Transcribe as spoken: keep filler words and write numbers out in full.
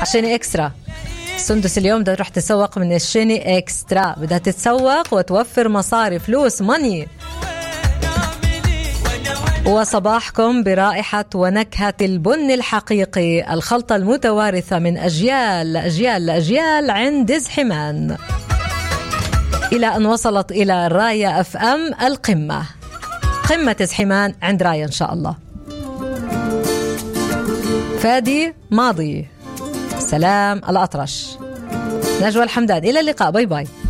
عشاني إكسترا. سندس اليوم بدها تروح تسوق من الشيني إكسترا، بدها تتسوق وتوفر مصاري فلوس ماني. وصباحكم برائحة ونكهة البن الحقيقي، الخلطة المتوارثة من أجيال لأجيال لأجيال عند دزحمان، إلى أن وصلت إلى راية أف أم القمة. قمة دزحمان عند راية إن شاء الله. فادي ماضي، سلام الأطرش، نجوى الحمدان، إلى اللقاء، باي باي.